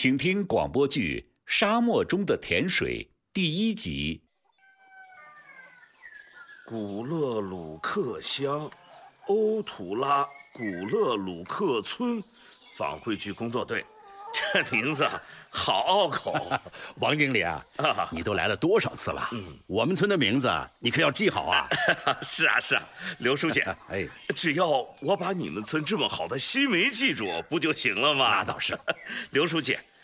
请听广播剧《沙漠中的甜水》第1集。 古勒鲁克乡，欧图拉古勒鲁克村访汇局工作队，这名字好拗口。 王经理啊，你都来了多少次了？我们村的名字你可要记好啊。 是啊，刘书记， 哎， 只要我把你们村这么好的西梅记住，不就行了吗？ 那倒是。 刘书记，